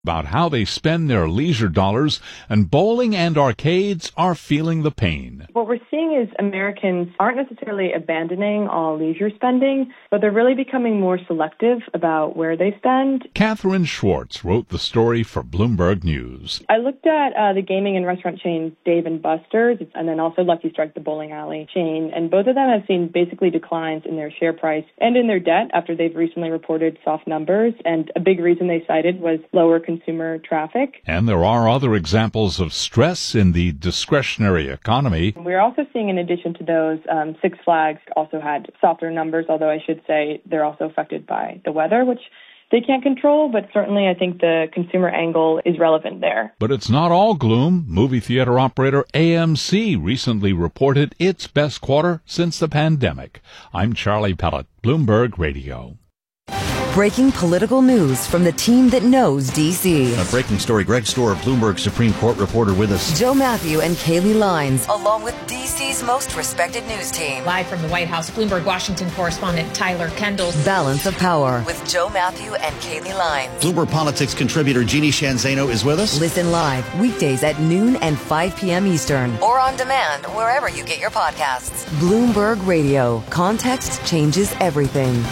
about how they spend their leisure dollars, and bowling and arcades are feeling the pain. What we're seeing is Americans aren't necessarily abandoning all leisure spending, but they're really becoming more selective about where they spend. Catherine Schwartz wrote the story for Bloomberg News. I looked at the gaming and restaurant chain Dave & Buster's, and then also Lucky Strike, the bowling alley chain, and both of them have seen basically declines in their share price and in their debt after they've recently reported soft numbers, and a big reason they cited was lower consumer traffic. And there are other examples of stress in the discretionary economy. We're also seeing, in addition to those, Six Flags also had softer numbers, although I should say they're also affected by the weather, which they can't control, but certainly I think the consumer angle is relevant there. But it's not all gloom. Movie theater operator AMC recently reported its best quarter since the pandemic. I'm Charlie Pellet, Bloomberg Radio. Breaking political news from the team that knows D.C. A breaking story. Greg Stohr, Bloomberg Supreme Court reporter, with us. Joe Matthew and Kaylee Lines, along with D.C.'s most respected news team. Live from the White House, Bloomberg Washington correspondent Tyler Kendall. Balance of Power with Joe Matthew and Kaylee Lines. Bloomberg Politics contributor Jeannie Shanzano is with us. Listen live weekdays at noon and 5 p.m. Eastern, or on demand wherever you get your podcasts. Bloomberg Radio. Context changes everything.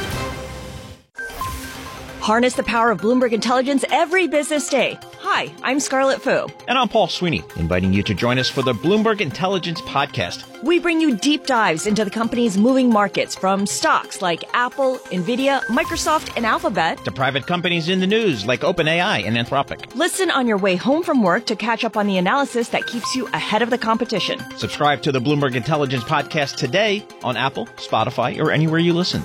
Harness the power of Bloomberg Intelligence every business day. Hi, I'm Scarlett Fu. And I'm Paul Sweeney, inviting you to join us for the Bloomberg Intelligence Podcast. We bring you deep dives into the company's moving markets, from stocks like Apple, Nvidia, Microsoft, and Alphabet, to private companies in the news like OpenAI and Anthropic. Listen on your way home from work to catch up on the analysis that keeps you ahead of the competition. Subscribe to the Bloomberg Intelligence Podcast today on Apple, Spotify, or anywhere you listen.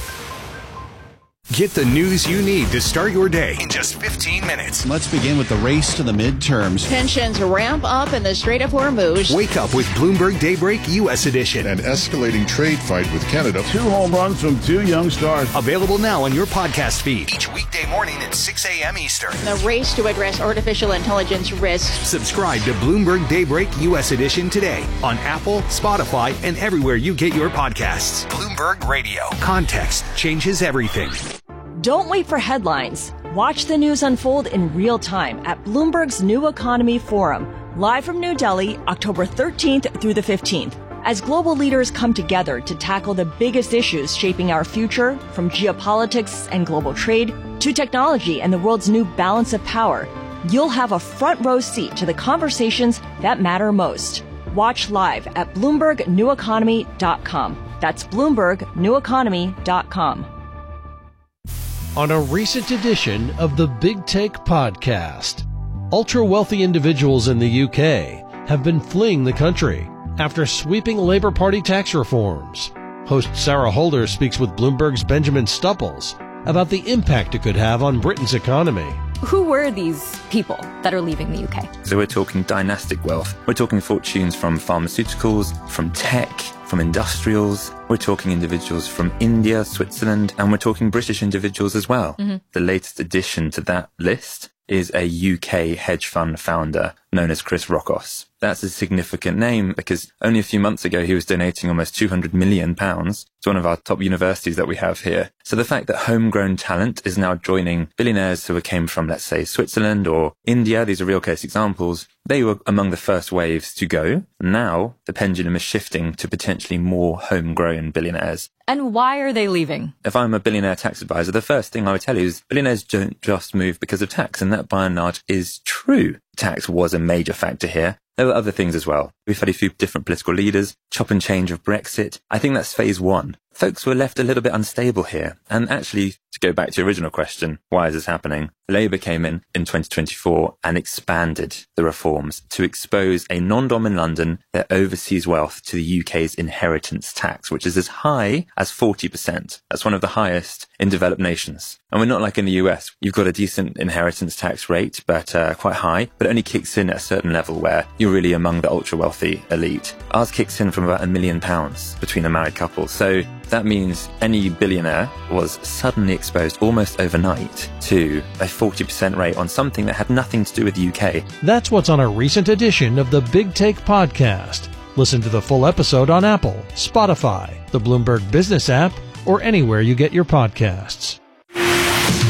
Get the news you need to start your day in just 15 minutes. Let's begin with the race to the midterms. Tensions ramp up in the Strait of Hormuz. Wake up with Bloomberg Daybreak U.S. Edition. An escalating trade fight with Canada. 2 home runs from 2 young stars. Available now on your podcast feed. Each weekday morning at 6 a.m. Eastern. The race to address artificial intelligence risks. Subscribe to Bloomberg Daybreak U.S. Edition today on Apple, Spotify, and everywhere you get your podcasts. Bloomberg Radio. Context changes everything. Don't wait for headlines. Watch the news unfold in real time at Bloomberg's New Economy Forum, live from New Delhi, October 13th through the 15th. As global leaders come together to tackle the biggest issues shaping our future, from geopolitics and global trade to technology and the world's new balance of power, you'll have a front row seat to the conversations that matter most. Watch live at BloombergNewEconomy.com. That's BloombergNewEconomy.com. On a recent edition of the Big Take podcast, ultra-wealthy individuals in the UK have been fleeing the country after sweeping Labour Party tax reforms. Host Sarah Holder speaks with Bloomberg's Benjamin Stupples about the impact it could have on Britain's economy. Who were these people that are leaving the UK? So we're talking dynastic wealth. We're talking fortunes from pharmaceuticals, from tech, from industrials. We're talking individuals from India, Switzerland, and we're talking British individuals as well. Mm-hmm. The latest addition to that list is a UK hedge fund founder known as Chris Rockos. That's a significant name because only a few months ago he was donating almost £200 million to one of our top universities that we have here. So the fact that homegrown talent is now joining billionaires who came from, let's say, Switzerland or India, these are real case examples, they were among the first waves to go. Now the pendulum is shifting to potentially more homegrown billionaires. And why are they leaving? If I'm a billionaire tax advisor, the first thing I would tell you is billionaires don't just move because of tax, and that by and large is true. Tax was a major factor here. There were other things as well. We've had a few different political leaders, chop and change of Brexit. I think that's phase one. Folks were left a little bit unstable here. And actually, to go back to your original question, why is this happening? Labour came in 2024 and expanded the reforms to expose a non-dom in London that oversees wealth to the UK's inheritance tax, which is as high as 40%. That's one of the highest in developed nations. And we're not like in the US. You've got a decent inheritance tax rate, but quite high, but it only kicks in at a certain level where you're really among the ultra-wealthy elite. Ours kicks in from about £1 million between a married couple. So that means any billionaire was suddenly exposed almost overnight to a 40% rate on something that had nothing to do with the UK. That's what's on a recent edition of the Big Take podcast. Listen to the full episode on Apple, Spotify, the Bloomberg Business app, or anywhere you get your podcasts. Big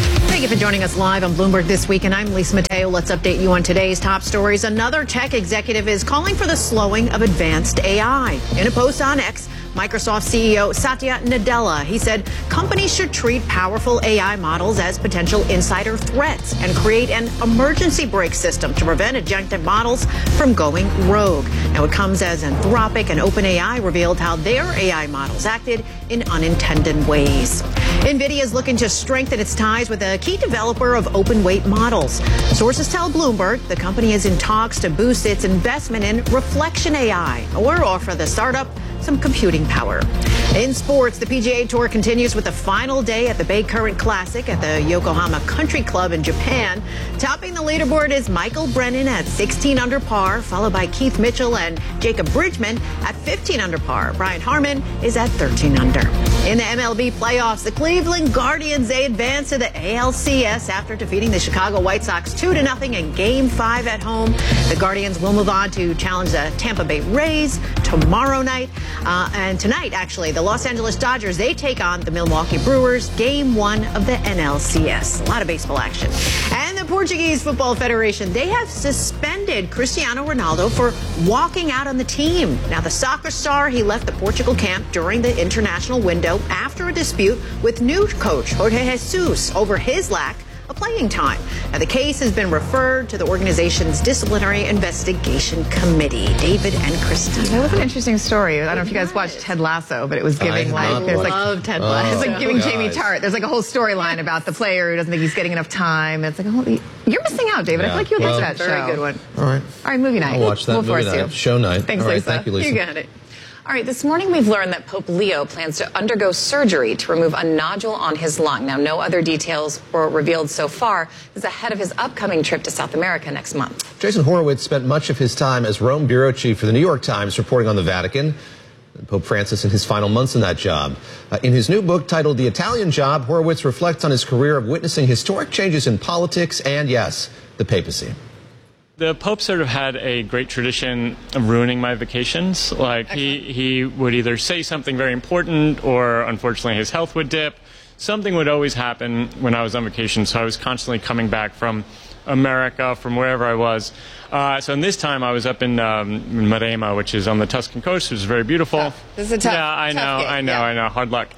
you for joining us live on Bloomberg This Week, and I'm Lisa Mateo. Let's update you on today's top stories. Another tech executive is calling for the slowing of advanced AI. In a post on X, Microsoft CEO Satya Nadella, he said companies should treat powerful AI models as potential insider threats and create an emergency brake system to prevent agentic models from going rogue. Now, it comes as Anthropic and OpenAI revealed how their AI models acted in unintended ways. NVIDIA is looking to strengthen its ties with a key developer of open weight models. Sources tell Bloomberg the company is in talks to boost its investment in Reflection AI or offer the startup some computing power. In sports, the PGA Tour continues with the final day at the Bay Current Classic at the Yokohama Country Club in Japan. Topping the leaderboard is Michael Brennan at 16 under par, followed by Keith Mitchell and Jacob Bridgman at 15 under par. Brian Harman is at 13 under. In the MLB playoffs, the Cleveland Guardians, they advance to the ALCS after defeating the Chicago White Sox 2-0 in Game 5 at home. The Guardians will move on to challenge the Tampa Bay Rays tomorrow night. And tonight, actually, the Los Angeles Dodgers, they take on the Milwaukee Brewers, Game 1 of the NLCS. A lot of baseball action. And the Portuguese Football Federation, they have suspended Cristiano Ronaldo for walking out on the team. Now, the soccer star, he left the Portugal camp during the international window after a dispute with new coach Jorge Jesus over his lack of playing time. Now, the case has been referred to the organization's disciplinary investigation committee. David and Christina. That was an interesting story. I don't know if you guys watched Ted Lasso, but it was giving I love Ted Lasso. It's like giving Jamie Tart. There's like a whole storyline about the player who doesn't think he's getting enough time. It's like, you're missing out, David. I feel like you'll get to that show. Very good one. All right, movie night. I'll watch that movie night. Show night. Thanks, all right, Lisa. Thank you, Lisa. You got it. All right, this morning we've learned that Pope Leo plans to undergo surgery to remove a nodule on his lung. Now, no other details were revealed so far. This is ahead of his upcoming trip to South America next month. Jason Horowitz spent much of his time as Rome bureau chief for the New York Times reporting on the Vatican. Pope Francis in his final months in that job. In his new book titled The Italian Job, Horowitz reflects on his career of witnessing historic changes in politics and, yes, the papacy. The Pope sort of had a great tradition of ruining my vacations. Like, he would either say something very important or, unfortunately, his health would dip. Something would always happen when I was on vacation, so I was constantly coming back from America, from wherever I was. So in this time, I was up in Maremma, which is on the Tuscan coast, which is very beautiful. Tough. This is a tough Yeah, I know. Hard luck.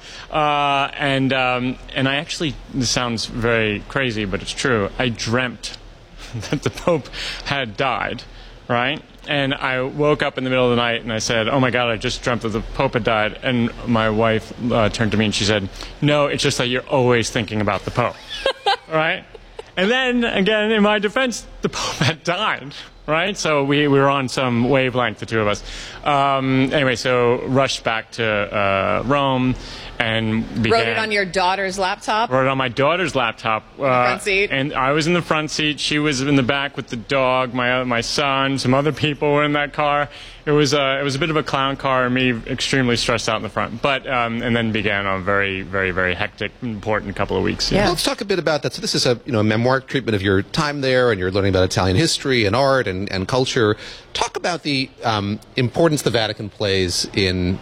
And I actually, this sounds very crazy, but it's true. I dreamt that the Pope had died, right? And I woke up in the middle of the night and I said, oh my God, I just dreamt that the Pope had died. And my wife turned to me and she said, no, it's just that you're always thinking about the Pope, right? And then, again, in my defense, the Pope had died, right? So we were on some wavelength, the two of us. Anyway, so rushed back to Rome and began... Wrote it on your daughter's laptop? Wrote it on my daughter's laptop. Front seat? And I was in the front seat. She was in the back with the dog. My son, some other people were in that car. It was a bit of a clown car, and me extremely stressed out in the front. But and then began a very, very, very hectic, important couple of weeks. Yeah. Let's talk a bit about that. So this is a memoir treatment of your time there, and you're learning about Italian history and art and culture. Talk about the importance the Vatican plays in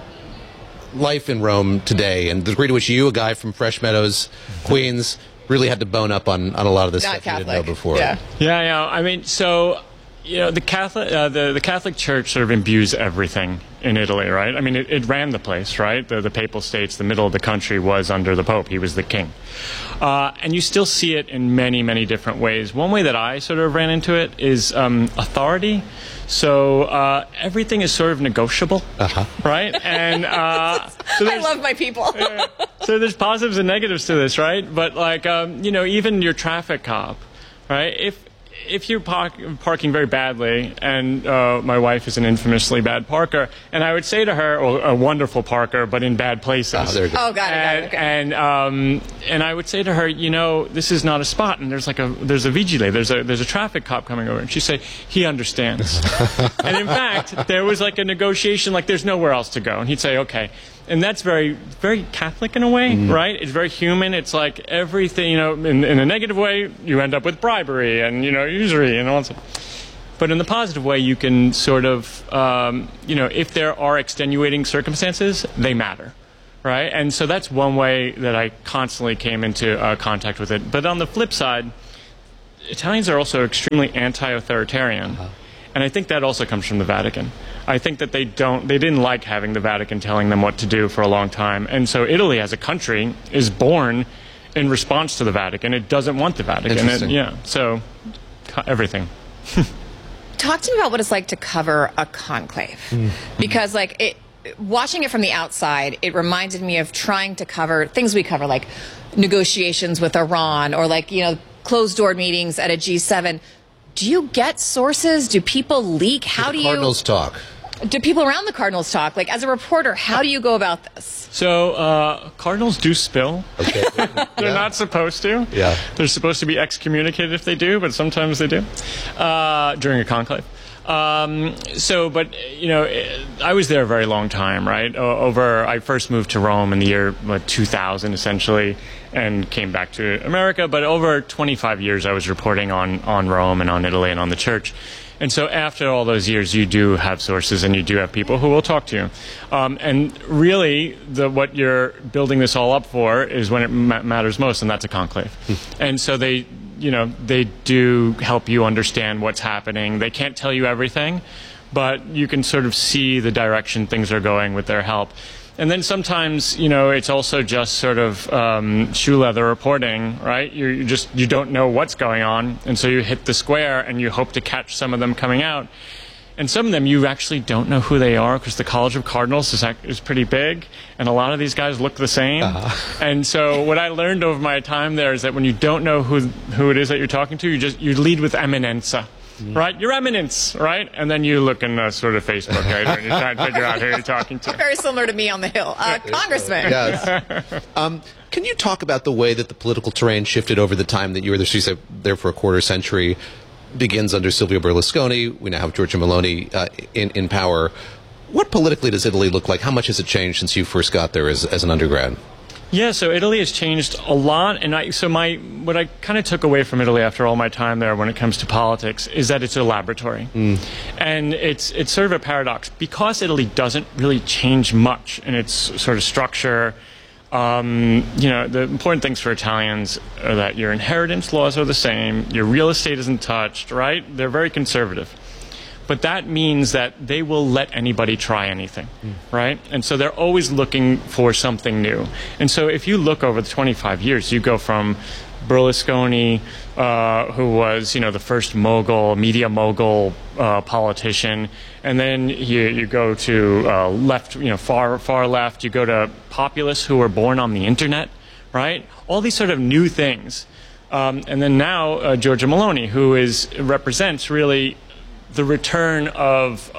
life in Rome today, and the degree to which you, a guy from Fresh Meadows, Queens, really had to bone up on a lot of this stuff Catholic. you didn't know before. Yeah. I mean, so the Catholic Church sort of imbues everything in Italy, right? I mean, it ran the place, right? The Papal States, the middle of the country was under the Pope. He was the king. And you still see it in many, many different ways. One way that I sort of ran into it is authority. So everything is sort of negotiable, right? And so I love my people. So there's positives and negatives to this, right? But like, even your traffic cop, right? If you're parking very badly, and my wife is an infamously bad parker, and I would say to her, a wonderful parker, but in bad places. Got it. Okay. And I would say to her, this is not a spot, and there's a vigile, there's a traffic cop coming over, and she'd say, he understands. And in fact, there was like a negotiation, like there's nowhere else to go, and he'd say, okay. And that's very, very Catholic in a way, right? It's very human. It's like everything, in a negative way, you end up with bribery and, usury and all that stuff. But in the positive way, you can sort of, if there are extenuating circumstances, they matter, right? And so that's one way that I constantly came into contact with it. But on the flip side, Italians are also extremely anti-authoritarian. And I think that also comes from the Vatican. I think that they didn't like having the Vatican telling them what to do for a long time. And so Italy as a country is born in response to the Vatican. It doesn't want the Vatican. So everything. Talk to me about what it's like to cover a conclave. Because watching it from the outside, it reminded me of trying to cover things we cover, like negotiations with Iran or closed-door meetings at a G7. Do you get sources? Do people leak? How do you... Cardinals talk. Do people around the Cardinals talk? As a reporter, how do you go about this? So, Cardinals do spill. Okay. They're not supposed to. Yeah. They're supposed to be excommunicated if they do, but sometimes they do during a conclave. I was there a very long time, right? I first moved to Rome in the year 2000, essentially, and came back to America. But over 25 years, I was reporting on Rome and on Italy and on the church. And so after all those years, you do have sources and you do have people who will talk to you. And really, what you're building this all up for is when it matters most, and that's a conclave. And so they do help you understand what's happening. They can't tell you everything, but you can sort of see the direction things are going with their help. And then sometimes, it's also just sort of shoe leather reporting, right? You don't know what's going on, and so you hit the square and you hope to catch some of them coming out. And some of them you actually don't know who they are because the College of Cardinals is pretty big, and a lot of these guys look the same. And so what I learned over my time there is that when you don't know who it is that you're talking to, you lead with eminenza. Right? Your eminence, right? And then you look in sort of Facebook, right? When you're trying to figure out who you're talking to. Very similar to me on the Hill. Congressman. Yes. Can you talk about the way that the political terrain shifted over the time that you were there for a quarter century? Begins under Silvio Berlusconi. We now have Giorgia Meloni in power. What politically does Italy look like? How much has it changed since you first got there as an undergrad? Yeah, so Italy has changed a lot, and what I kind of took away from Italy after all my time there when it comes to politics is that it's a laboratory. And it's sort of a paradox. Because Italy doesn't really change much in its sort of structure, the important things for Italians are that your inheritance laws are the same, your real estate isn't touched, right? They're very conservative. But that means that they will let anybody try anything, right? And so they're always looking for something new. And so if you look over the 25 years, you go from Berlusconi, who was, the first media mogul politician, and then you go to left, far left. You go to populists who were born on the internet, right? All these sort of new things. And then now Giorgia Meloni, who represents really the return of,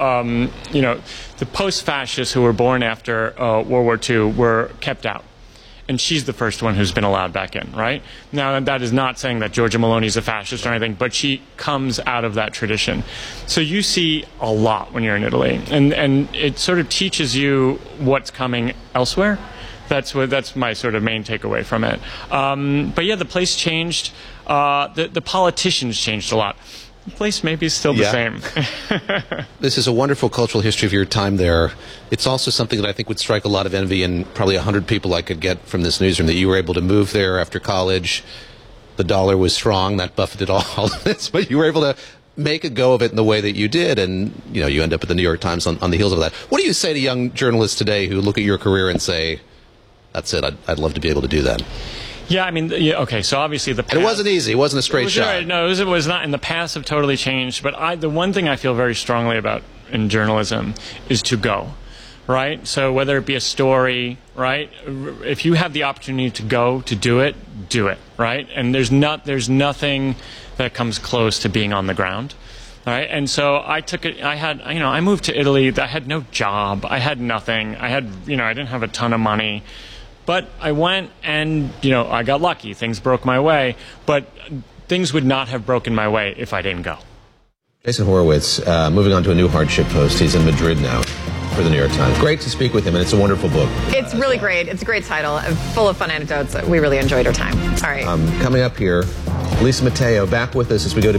the post-fascists who were born after World War II were kept out. And she's the first one who's been allowed back in, right? Now, that is not saying that Giorgia Meloni is a fascist or anything, but she comes out of that tradition. So you see a lot when you're in Italy. And it sort of teaches you what's coming elsewhere. That's my sort of main takeaway from it. But yeah, the place changed. The politicians changed a lot. The place maybe is still the same. This is a wonderful cultural history of your time there. It's also something that I think would strike a lot of envy in probably 100 people I could get from this newsroom, that you were able to move there after college. The dollar was strong. That buffeted all this, but you were able to make a go of it in the way that you did, and you end up at the New York Times on the heels of that. What do you say to young journalists today who look at your career and say, that's it, I'd love to be able to do that? Yeah, I mean, okay, so obviously the past... And it wasn't easy. It wasn't a straight shot. Right, no, it was not. And the past have totally changed. But the one thing I feel very strongly about in journalism is to go, right? So whether it be a story, right? If you have the opportunity to go, to do it, right? And there's nothing that comes close to being on the ground. All right, and so I took it. I moved to Italy. I had no job. I had nothing. I didn't have a ton of money. But I went and, I got lucky. Things broke my way. But things would not have broken my way if I didn't go. Jason Horowitz, moving on to a new hardship post. He's in Madrid now for the New York Times. Great to speak with him, and it's a wonderful book. It's really great. It's a great title, full of fun anecdotes. We really enjoyed our time. All right. Coming up here, Lisa Mateo back with us as we go to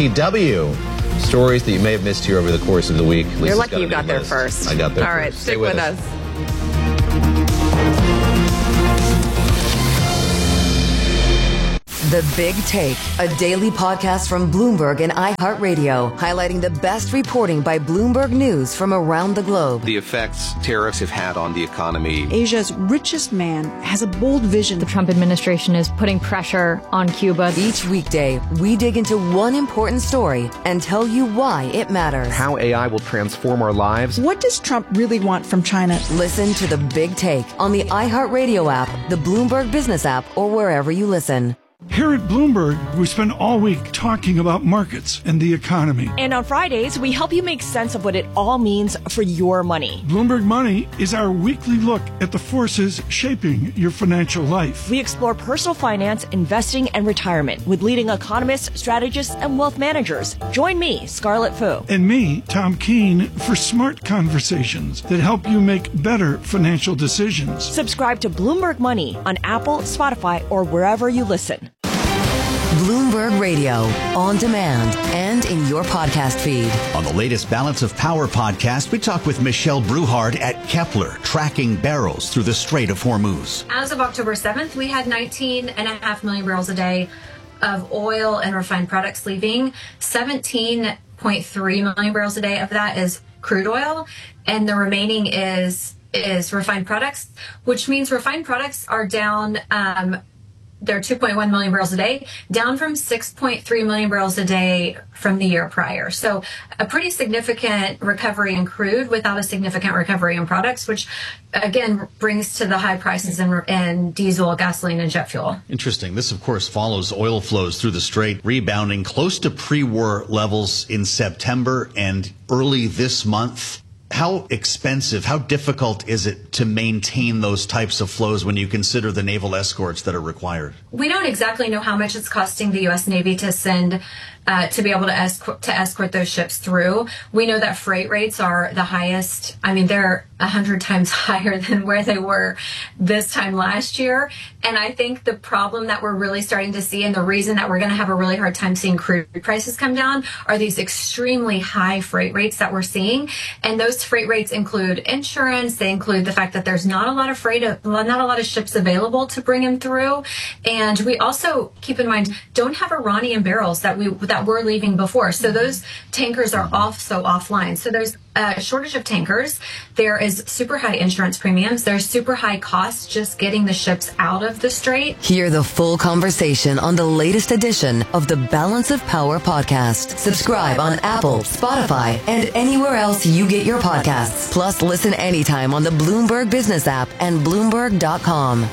BTW. Stories that you may have missed here over the course of the week. You're lucky you got there first. I got there All right, first. stick with us. The Big Take, a daily podcast from Bloomberg and iHeartRadio, highlighting the best reporting by Bloomberg News from around the globe. The effects tariffs have had on the economy. Asia's richest man has a bold vision. The Trump administration is putting pressure on Cuba. Each weekday, we dig into one important story and tell you why it matters. How AI will transform our lives. What does Trump really want from China? Listen to The Big Take on the iHeartRadio app, the Bloomberg Business app, or wherever you listen. Here at Bloomberg, we spend all week talking about markets and the economy. And on Fridays, we help you make sense of what it all means for your money. Bloomberg Money is our weekly look at the forces shaping your financial life. We explore personal finance, investing, and retirement with leading economists, strategists, and wealth managers. Join me, Scarlett Fu. And me, Tom Keene, for smart conversations that help you make better financial decisions. Subscribe to Bloomberg Money on Apple, Spotify, or wherever you listen. Bloomberg Radio, on demand and in your podcast feed. On the latest Balance of Power podcast, we talk with Michelle Bruhard at Kepler, tracking barrels through the Strait of Hormuz. As of October 7th, we had 19.5 million barrels a day of oil and refined products leaving. 17.3 million barrels a day of that is crude oil, and the remaining is refined products, which means refined products are down. They're 2.1 million barrels a day, down from 6.3 million barrels a day from the year prior. So a pretty significant recovery in crude without a significant recovery in products, which again brings to the high prices in diesel, gasoline, and jet fuel. Interesting. This, of course, follows oil flows through the Strait, rebounding close to pre-war levels in September and early this month. How expensive, how difficult is it to maintain those types of flows when you consider the naval escorts that are required? We don't exactly know how much it's costing the U.S. Navy to send to be able to escort those ships through. We know that freight rates are the highest. I mean, they're 100 times higher than where they were this time last year. And I think the problem that we're really starting to see, and the reason that we're going to have a really hard time seeing crude prices come down, are these extremely high freight rates that we're seeing. And those freight rates include insurance. They include the fact that there's not a lot of ships available to bring them through. And we also, keep in mind, don't have Iranian barrels that were leaving before. So those tankers are offline. So there's a shortage of tankers. There is super high insurance premiums. There's super high costs just getting the ships out of the Strait. Hear the full conversation on the latest edition of the Balance of Power podcast. Subscribe on Apple, Spotify, and anywhere else you get your podcasts. Plus, listen anytime on the Bloomberg Business app and Bloomberg.com.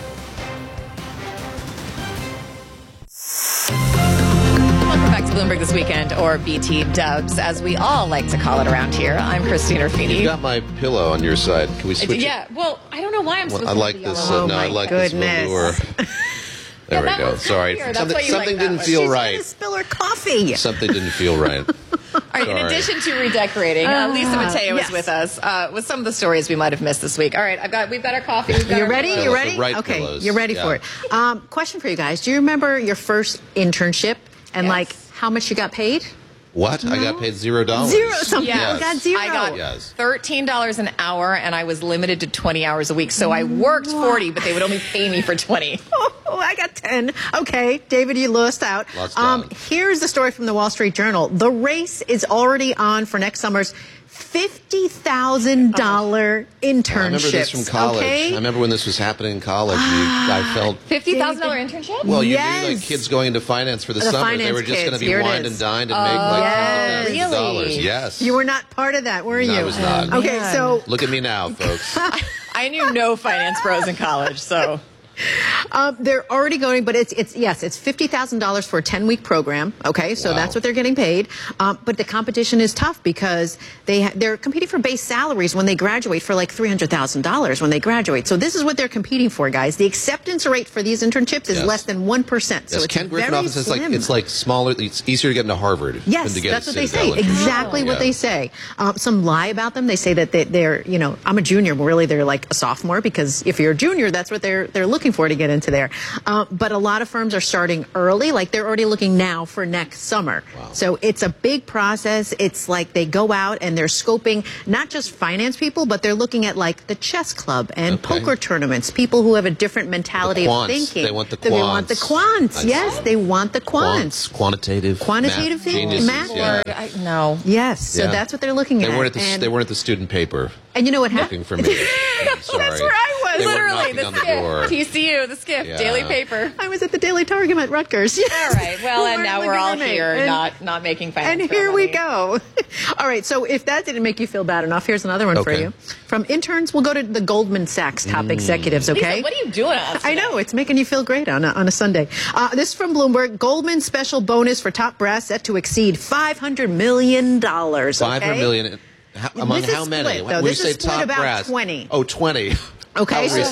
Bloomberg This Weekend, or BT Dubs, as we all like to call it around here. I'm Christine Ruffini. You got my pillow on your side. Can we switch? Yeah. Well, I don't know why I'm supposed I like to this. yellow. I like this velour. There we go. Sorry, something didn't feel right. She's gonna spill her coffee. Something didn't feel right. All right, in addition to redecorating, Lisa Mateo is with us with some of the stories we might have missed this week. All right, we've got our coffee. You ready? You ready? Right okay, pillows. you're ready for it. Question for you guys: do you remember your first internship and how much you got paid? What? No. I got paid $0. Zero something. Yes. You got zero. I got $13 an hour, and I was limited to 20 hours a week. So I worked 40, but they would only pay me for 20. Oh, I got 10. Okay, David, you lost out. Here's the story from the Wall Street Journal. The race is already on for next summer's $50,000 internships. I remember this from college. Okay? I remember when this was happening in college. I felt $50,000 internship. Well, you knew like kids going into finance for the summer. They were just going to be wined and dined and make like $50,000. Yes. You were not part of that, were you? No, I was not. Okay, so look at me now, folks. I knew no finance pros in college, so. They're already going, but it's $50,000 for a 10-week program. Okay, so that's what they're getting paid. But the competition is tough because they're competing for base salaries when they graduate for like $300,000 when they graduate. So this is what they're competing for, guys. The acceptance rate for these internships is less than 1%. So it's Ken Griffin office is it's like smaller. It's easier to get into Harvard. Yes, than to get that's what they say. Internship. Exactly what they say. Some lie about them. They say that they're I'm a junior, but really they're like a sophomore because if you're a junior, that's what they're looking looking for to get into there. But a lot of firms are starting early, like they're already looking now for next summer. Wow. So it's a big process. It's like they go out and they're scoping not just finance people, but they're looking at like the chess club and poker tournaments, people who have a different mentality of thinking. They want the quants. They want the quants. Yes, they want the quants. Quantitative thinking. Math. Yeah. No. Yes, so that's what they're looking at. They weren't at the student paper. And you know what happened? Looking for me. Sorry. That's where I was. They Literally, the skiff. TCU, the skiff, daily paper. I was at the Daily Targum at Rutgers. All right. Well, and now we're all here, not making finance. And here we go. All right. So if that didn't make you feel bad enough, here's another one for you. From interns, we'll go to the Goldman Sachs top executives. Okay. Lisa, what are you doing? I know it's making you feel great on a Sunday. This is from Bloomberg. Goldman special bonus for top brass set to exceed $500 million. $500 million. Among how many? Split, though. This is split about brass. 20. Oh, 20. Okay, so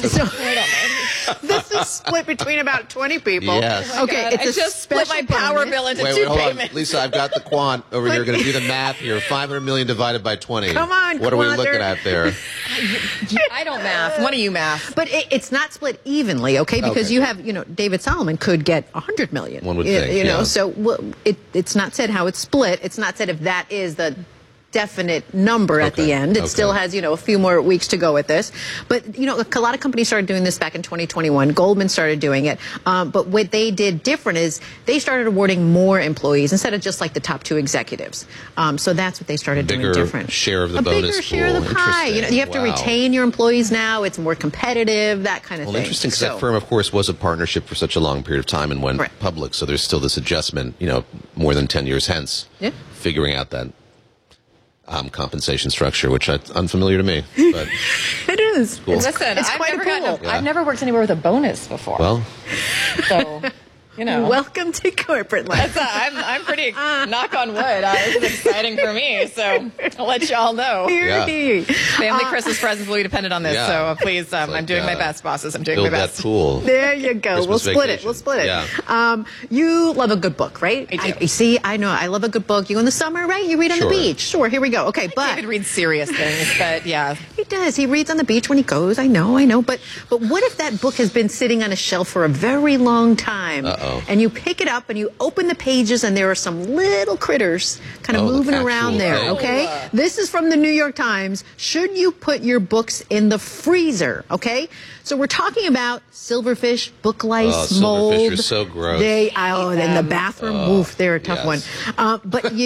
this is split between about 20 people. Yes. Okay, I just split my power bill into two payments. On. Lisa, I've got the quant over here going to do the math here. 500 million divided by 20. Come on, what are we looking at there? I don't math. One of you math. But it's not split evenly, okay? Because you have, David Solomon could get 100 million. One would think, you know. So it's not said how it's split. It's not said if that is the definite number at the end. It still has, a few more weeks to go with this. But, a lot of companies started doing this back in 2021. Goldman started doing it. But what they did different is they started awarding more employees instead of just like the top 2 executives. So that's what they started doing different. Share of the bonus bigger share of the pie. You have to retain your employees now. It's more competitive, that kind of thing. Well, interesting because that firm, of course, was a partnership for such a long period of time and went public. So there's still this adjustment, more than 10 years hence, figuring out that compensation structure, which is unfamiliar to me. But it is. Cool. Listen, I've never worked anywhere with a bonus before. Well, so welcome to corporate life. I'm pretty knock on wood. This is exciting for me, so I'll let y'all know. Family Christmas presents will be dependent on this, so please, I'm doing my best, bosses. I'm doing my best. That pool. There you go. We'll split it. Yeah. You love a good book, right? I do. See, I know. I love a good book. You go in the summer, right? You read on the beach. Sure, here we go. Okay, but David reads serious things, but yeah. He does. He reads on the beach when he goes. I know. But what if that book has been sitting on a shelf for a very long time? And you pick it up and you open the pages and there are some little critters kind of moving around there, okay? This is from the New York Times. Should you put your books in the freezer, okay? So we're talking about silverfish, book lice, mold. Silverfish are so gross. In the bathroom, oof, they're a tough one. But but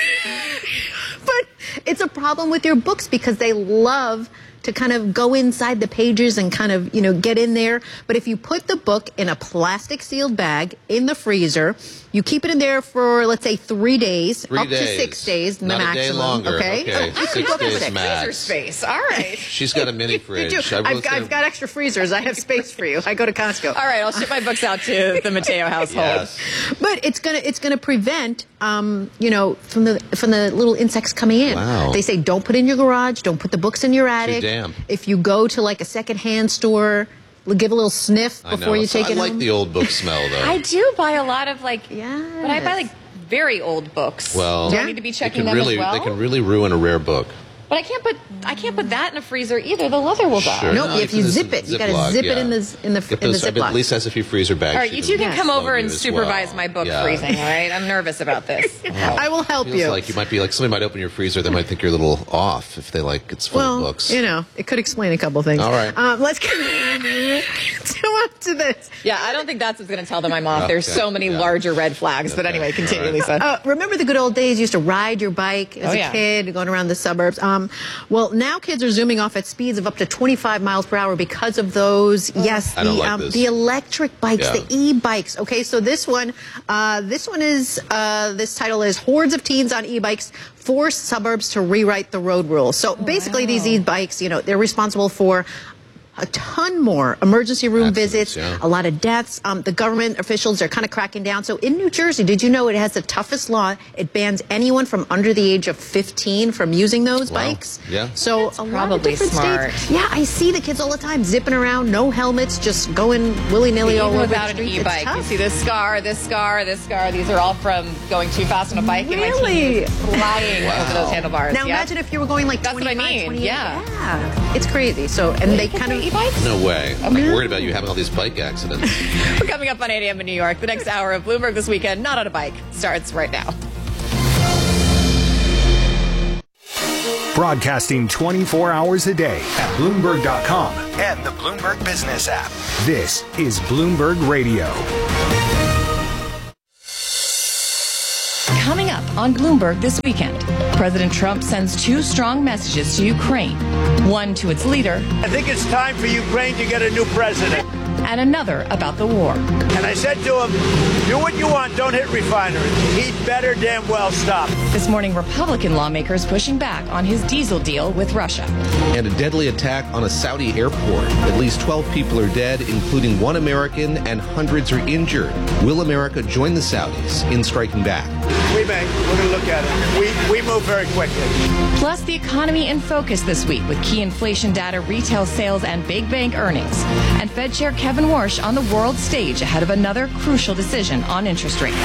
it's a problem with your books because they love to kind of go inside the pages and kind of, get in there. But if you put the book in a plastic sealed bag in the freezer, you keep it in there for, let's say, 3 days, up to 6 days, not maximum. A day longer. Okay. 6 days max. Freezer space. All right. She's got a mini fridge. I've got extra freezers. I have space for you. I go to Costco. All right, I'll ship my books out to the Mateo household. Yes. But it's gonna prevent, from the little insects coming in. Wow. They say don't put in your garage, don't put the books in your attic. Too damn. If you go to like a secondhand store, give a little sniff before you take it home. I like the old book smell, though. I do buy a lot of but I buy very old books. Well, do I need to be checking them as well? They can really ruin a rare book. But I can't put that in a freezer either. The leather will die. Sure. No, if you zip it, you got to zip it in the Ziploc. At least has a few freezer bags. All right, you two can come over and supervise my book freezing. All right, I'm nervous about this. I will help you. Like you might be like somebody might open your freezer. They might think you're a little off if they it's full of books. It could explain a couple things. All right, let's go on to this. Yeah, I don't think that's what's going to tell them I'm off. There's so many larger red flags. But anyway, continue, Lisa. Remember the good old days? You used to ride your bike as a kid, going around the suburbs. Well, now kids are zooming off at speeds of up to 25 miles per hour because of those. The electric bikes, the e-bikes. Okay, so this one is this title is "Hordes of Teens on E-Bikes Force Suburbs to Rewrite the Road Rules." So basically, these e-bikes, they're responsible for a ton more emergency room visits, a lot of deaths. The government officials are kind of cracking down. So in New Jersey, did you know it has the toughest law? It bans anyone from under the age of 15 from using those bikes. Yeah. So that's probably smart. States. Yeah, I see the kids all the time zipping around, no helmets, just going willy-nilly all over without the street. An e-bike. You see this scar, this scar, this scar. These are all from going too fast on a bike. Really? And flying over those handlebars. Now imagine if you were going like 25, 28. Yeah. It's crazy. So, and they kind of e-bikes? No way. Okay. I'm worried about you having all these bike accidents. We're coming up on 8 a.m. in New York. The next hour of Bloomberg This Weekend, not on a bike, starts right now. Broadcasting 24 hours a day at Bloomberg.com and the Bloomberg Business app. This is Bloomberg Radio. Coming up on Bloomberg This Weekend, President Trump sends 2 strong messages to Ukraine. One to its leader. I think it's time for Ukraine to get a new president. And another about the war. And I said to him, do what you want, don't hit refineries. He'd better damn well stop. This morning, Republican lawmakers pushing back on his diesel deal with Russia. And a deadly attack on a Saudi airport. At least 12 people are dead, including 1 American, and hundreds are injured. Will America join the Saudis in striking back? We may. We're going to look at it. We move very quickly. Plus, the economy in focus this week with key inflation data, retail sales, and big bank earnings. And Fed Chair Kevin Warsh on the world stage ahead of another crucial decision on interest rates.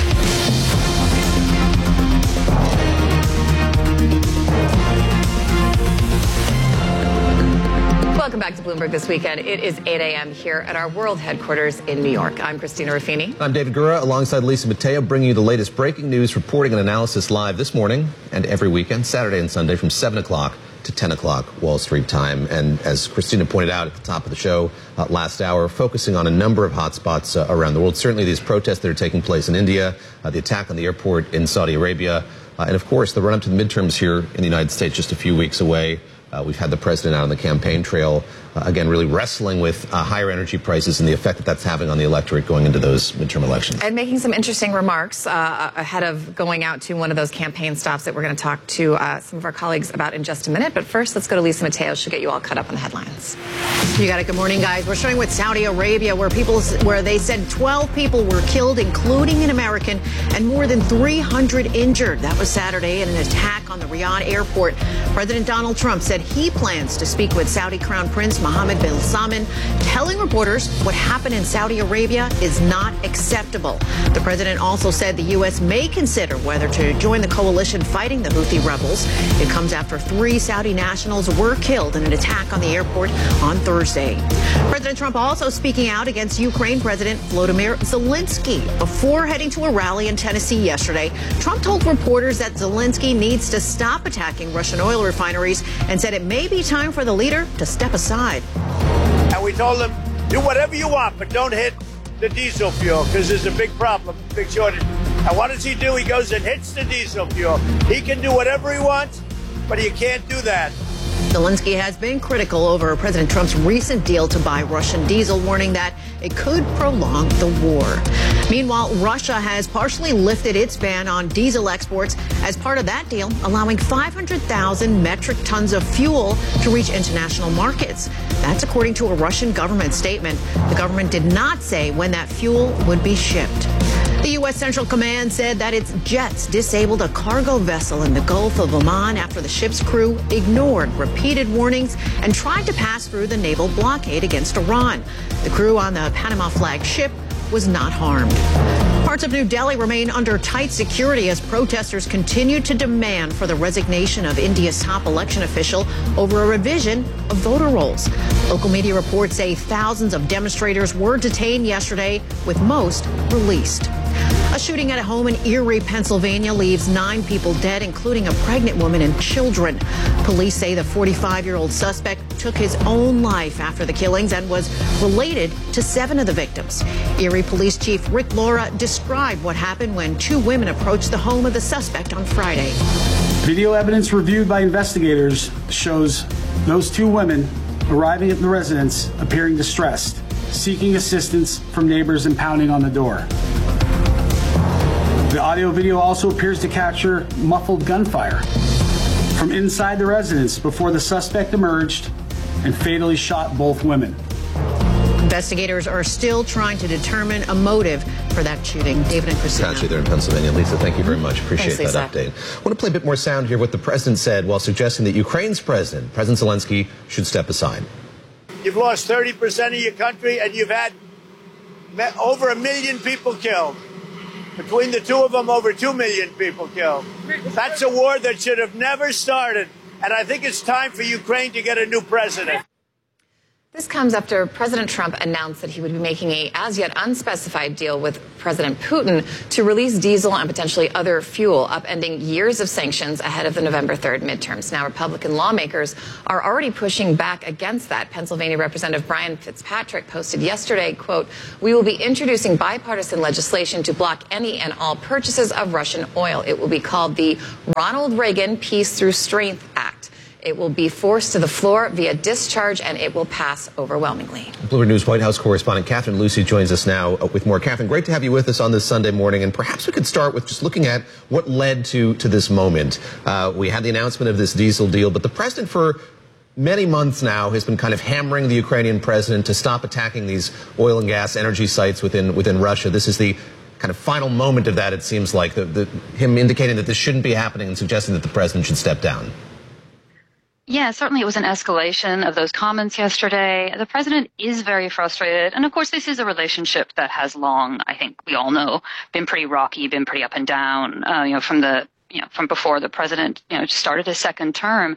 Welcome back to Bloomberg This Weekend. It is 8 a.m. here at our world headquarters in New York. I'm Christina Ruffini. I'm David Gura, alongside Lisa Mateo, bringing you the latest breaking news, reporting and analysis live this morning and every weekend, Saturday and Sunday from 7 o'clock to 10 o'clock Wall Street time. And as Christina pointed out at the top of the show last hour, focusing on a number of hotspots around the world. Certainly these protests that are taking place in India, the attack on the airport in Saudi Arabia, and of course the run-up to the midterms here in the United States just a few weeks away. We've had the president out on the campaign trail, again, really wrestling with higher energy prices and the effect that that's having on the electorate going into those midterm elections. And making some interesting remarks ahead of going out to one of those campaign stops that we're going to talk to some of our colleagues about in just a minute. But first, let's go to Lisa Mateo. She'll get you all caught up on the headlines. You got it. Good morning, guys. We're starting with Saudi Arabia, where they said 12 people were killed, including an American, and more than 300 injured. That was Saturday in an attack on the Riyadh airport. President Donald Trump said he plans to speak with Saudi Crown Prince Mohammed bin Salman, telling reporters what happened in Saudi Arabia is not acceptable. The president also said the U.S. may consider whether to join the coalition fighting the Houthi rebels. It comes after 3 Saudi nationals were killed in an attack on the airport on Thursday. President Trump also speaking out against Ukraine President Volodymyr Zelensky. Before heading to a rally in Tennessee yesterday, Trump told reporters that Zelensky needs to stop attacking Russian oil refineries and said it may be time for the leader to step aside. And we told him, do whatever you want, but don't hit the diesel fuel, because there's a big problem, big shortage. And what does he do? He goes and hits the diesel fuel. He can do whatever he wants, but he can't do that. Zelensky has been critical over President Trump's recent deal to buy Russian diesel, warning that it could prolong the war. Meanwhile, Russia has partially lifted its ban on diesel exports as part of that deal, allowing 500,000 metric tons of fuel to reach international markets. That's according to a Russian government statement. The government did not say when that fuel would be shipped. The U.S. Central Command said that its jets disabled a cargo vessel in the Gulf of Oman after the ship's crew ignored repeated warnings and tried to pass through the naval blockade against Iran. The crew on the Panama flag ship was not harmed. Parts of New Delhi remain under tight security as protesters continue to demand for the resignation of India's top election official over a revision of voter rolls. Local media reports say thousands of demonstrators were detained yesterday, with most released. A shooting at a home in Erie, Pennsylvania leaves 9 people dead, including a pregnant woman and children. Police say the 45-year-old suspect took his own life after the killings and was related to 7 of the victims. Erie Police Chief Rick Laura described what happened when 2 women approached the home of the suspect on Friday. Video evidence reviewed by investigators shows those 2 women arriving at the residence appearing distressed, seeking assistance from neighbors and pounding on the door. The audio video also appears to capture muffled gunfire from inside the residence before the suspect emerged and fatally shot both women. Investigators are still trying to determine a motive for that shooting. David and Christina. Got you there in Pennsylvania. Lisa, thank you very much. Appreciate Thanks, that update. I want to play a bit more sound here, what the president said while suggesting that Ukraine's President Zelensky, should step aside. You've lost 30% of your country, and you've had over 1 million people killed. Between the 2 of them, over 2 million people killed. That's a war that should have never started. And I think it's time for Ukraine to get a new president. This comes after President Trump announced that he would be making a as yet unspecified deal with President Putin to release diesel and potentially other fuel, upending years of sanctions ahead of the November 3rd midterms. Now, Republican lawmakers are already pushing back against that. Pennsylvania Representative Brian Fitzpatrick posted yesterday, quote, "We will be introducing bipartisan legislation to block any and all purchases of Russian oil. It will be called the Ronald Reagan Peace Through Strength Act. It will be forced to the floor via discharge, and it will pass overwhelmingly." Bloomberg News White House correspondent Catherine Lucy joins us now with more. Catherine, great to have you with us on this Sunday morning, and perhaps we could start with just looking at what led to this moment. We had the announcement of this diesel deal, but the president for many months now has been kind of hammering the Ukrainian president to stop attacking these oil and gas energy sites within Russia. This is the kind of final moment of that, it seems like, him indicating that this shouldn't be happening and suggesting that the president should step down. Yeah, certainly it was an escalation of those comments yesterday. The president is very frustrated. And of course, this is a relationship that has long, I think we all know, been pretty rocky, been pretty up and down, from before the president, started his second term.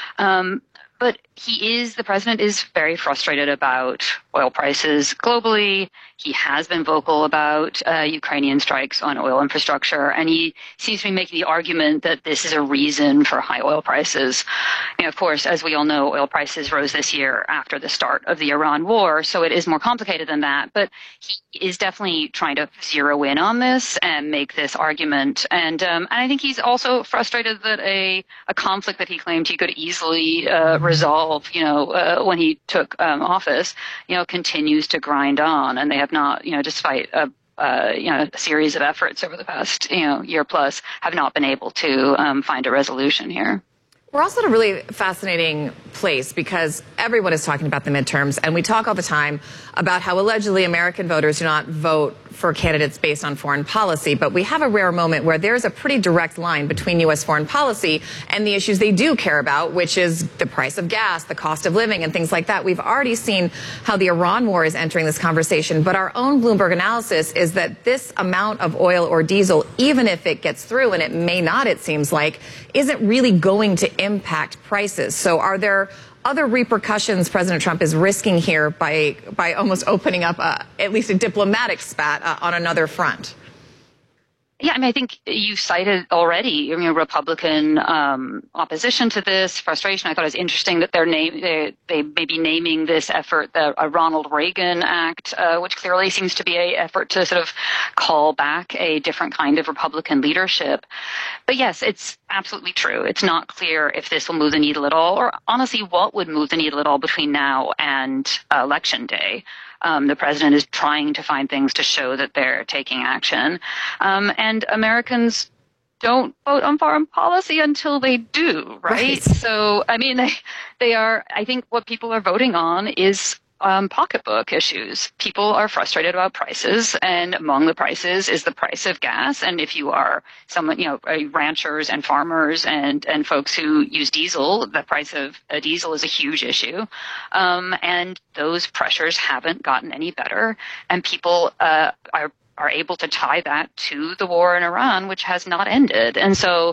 But the president is very frustrated about oil prices globally. He has been vocal about Ukrainian strikes on oil infrastructure, and he seems to be making the argument that this is a reason for high oil prices. Of course, as we all know, oil prices rose this year after the start of the Iran war, so it is more complicated than that. But he is definitely trying to zero in on this and make this argument. And I think he's also frustrated that a conflict that he claimed he could easily resolve, when he took office, continues to grind on, and they have not, despite a series of efforts over the past, year plus, have not been able to find a resolution here. We're also at a really fascinating place because everyone is talking about the midterms, and we talk all the time about how allegedly American voters do not vote for candidates based on foreign policy. But we have a rare moment where there's a pretty direct line between U.S. foreign policy and the issues they do care about, which is the price of gas, the cost of living, and things like that. We've already seen how the Iran war is entering this conversation. But our own Bloomberg analysis is that this amount of oil or diesel, even if it gets through, and it may not, it seems like, isn't really going to impact prices. So are there other repercussions President Trump is risking here by almost opening up at least a diplomatic spat on another front? Yeah, I think you cited already, Republican opposition to this, frustration. I thought it was interesting that they may be naming this effort the Ronald Reagan Act, which clearly seems to be an effort to sort of call back a different kind of Republican leadership. But yes, it's absolutely true. It's not clear if this will move the needle at all, or honestly, what would move the needle at all between now and Election Day. The president is trying to find things to show that they're taking action. And Americans don't vote on foreign policy until they do, right? So, they are, I think what people are voting on is pocketbook issues. People are frustrated about prices, and among the prices is the price of gas. And if you are someone, ranchers and farmers and folks who use diesel, the price of a diesel is a huge issue. And those pressures haven't gotten any better. And people are able to tie that to the war in Iran, which has not ended. And so,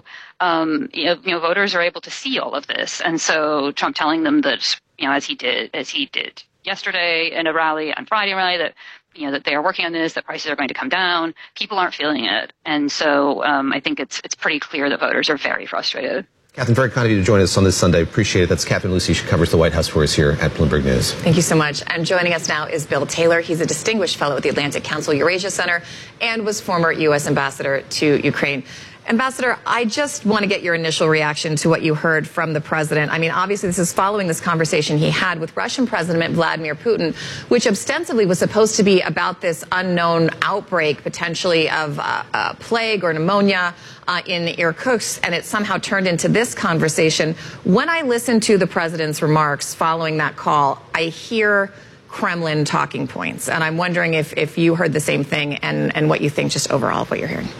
voters are able to see all of this. And so Trump telling them that, as he did yesterday in a rally, on Friday rally, that they are working on this, that prices are going to come down. People aren't feeling it. And so I think it's pretty clear that voters are very frustrated. Catherine, very kind of you to join us on this Sunday. Appreciate it. That's Catherine Lucy. She covers the White House for us here at Bloomberg News. Thank you so much. And joining us now is Bill Taylor. He's a distinguished fellow at the Atlantic Council Eurasia Center and was former U.S. ambassador to Ukraine. Ambassador, I just want to get your initial reaction to what you heard from the president. Obviously, this is following this conversation he had with Russian President Vladimir Putin, which ostensibly was supposed to be about this unknown outbreak, potentially of plague or pneumonia in Irkutsk, and it somehow turned into this conversation. When I listen to the president's remarks following that call, I hear Kremlin talking points, and I'm wondering if you heard the same thing and what you think just overall of what you're hearing.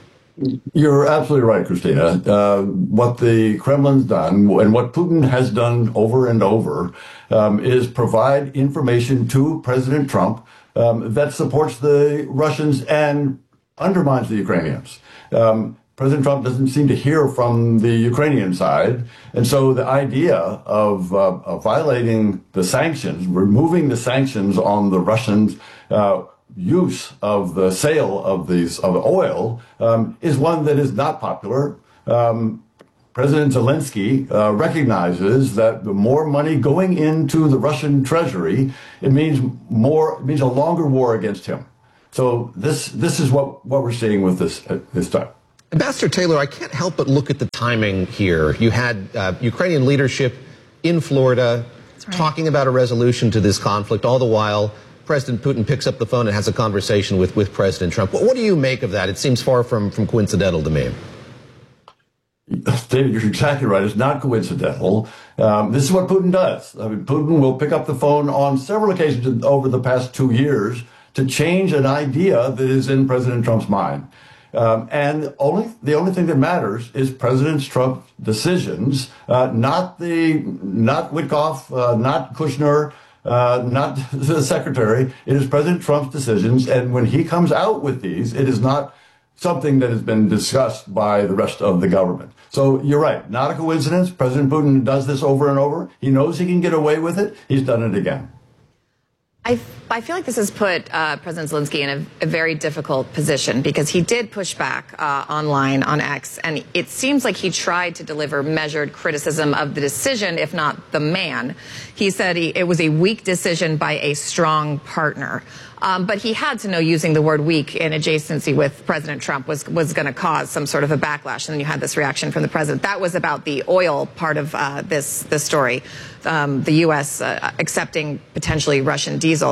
You're absolutely right, Christina. What the Kremlin's done and what Putin has done over and over is provide information to President Trump that supports the Russians and undermines the Ukrainians. President Trump doesn't seem to hear from the Ukrainian side. And so the idea of violating the sanctions, removing the sanctions on the Russians' use of the sale of the oil is one that is not popular. President Zelensky recognizes that the more money going into the Russian treasury, it means a longer war against him. So this is what we're seeing with this time. Ambassador Taylor, I can't help but look at the timing here. You had Ukrainian leadership in Florida talking about a resolution to this conflict. All the while, President Putin picks up the phone and has a conversation with President Trump. What do you make of that? It seems far from coincidental to me. David, you're exactly right. It's not coincidental. This is what Putin does. I mean, Putin will pick up the phone on several occasions over the past 2 years to change an idea that is in President Trump's mind. And the only thing that matters is President Trump's decisions, not Witkoff, not Kushner, not the secretary. It is President Trump's decisions. And when he comes out with these, it is not something that has been discussed by the rest of the government. So you're right. Not a coincidence. President Putin does this over and over. He knows he can get away with it. He's done it again. I feel like this has put President Zelensky in a very difficult position because he did push back online on X, and it seems like he tried to deliver measured criticism of the decision, if not the man. He said it was a weak decision by a strong partner. But he had to know using the word weak in adjacency with President Trump was going to cause some sort of a backlash. And then you had this reaction from the president. That was about the oil part of this story, the U.S. Accepting potentially Russian diesel.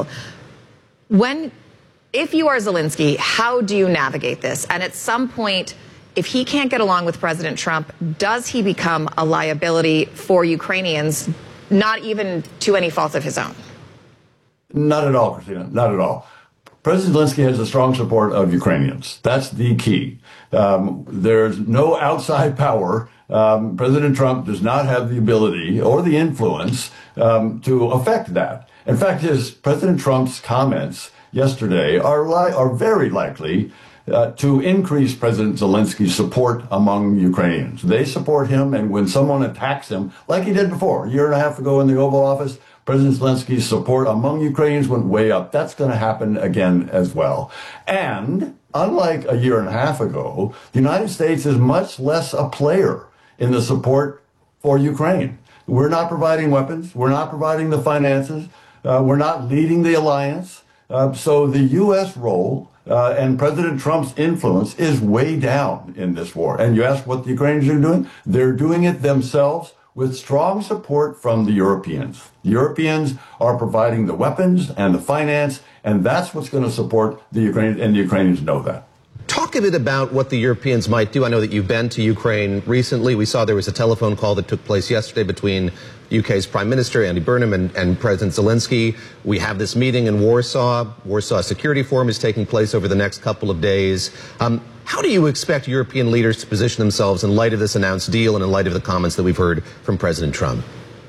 If you are Zelensky, how do you navigate this? And at some point, if he can't get along with President Trump, does he become a liability for Ukrainians, not even to any fault of his own? Not at all, Christina. Not at all. President Zelensky has the strong support of Ukrainians. That's the key. There's no outside power. President Trump does not have the ability or the influence to affect that. In fact, President Trump's comments yesterday are very likely to increase President Zelensky's support among Ukrainians. They support him, and when someone attacks him, like he did before, a year and a half ago in the Oval Office, President Zelensky's support among Ukrainians went way up. That's going to happen again as well. And unlike a year and a half ago, the United States is much less a player in the support for Ukraine. We're not providing weapons. We're not providing the finances. We're not leading the alliance. So the U.S. role and President Trump's influence is way down in this war. And you ask what the Ukrainians are doing? They're doing it themselves with strong support from the Europeans. The Europeans are providing the weapons and the finance, and that's what's going to support the Ukrainians, and the Ukrainians know that. Talk a bit about what the Europeans might do. I know that you've been to Ukraine recently. We saw there was a telephone call that took place yesterday between UK's Prime Minister, Andy Burnham, and President Zelensky. We have this meeting in Warsaw. Warsaw Security Forum is taking place over the next couple of days. How do you expect European leaders to position themselves in light of this announced deal and in light of the comments that we've heard from President Trump?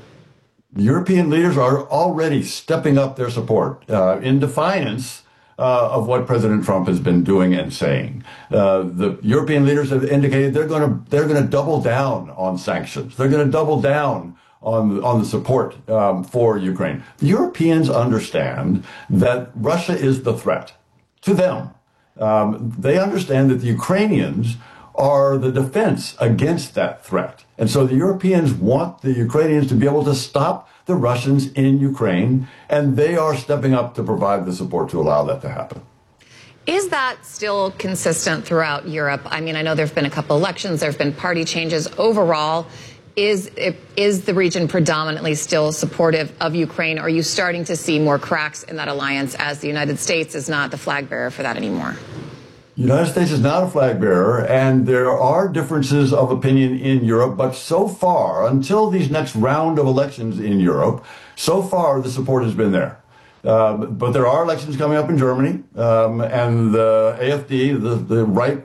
European leaders are already stepping up their support in defiance of what President Trump has been doing and saying. The European leaders have indicated they're going to double down on sanctions. They're going to double down on the support for Ukraine. The Europeans understand that Russia is the threat to them. They understand that the Ukrainians are the defense against that threat. And so the Europeans want the Ukrainians to be able to stop the Russians in Ukraine, and they are stepping up to provide the support to allow that to happen. Is that still consistent throughout Europe? I mean, I know there have been a couple elections, there have been party changes. Overall, is the region predominantly still supportive of Ukraine? Or are you starting to see more cracks in that alliance as the United States is not the flag bearer for that anymore? The United States is not a flag bearer, and there are differences of opinion in Europe, but so far, until these next round of elections in Europe, so far the support has been there. But there are elections coming up in Germany, and the AfD, the right,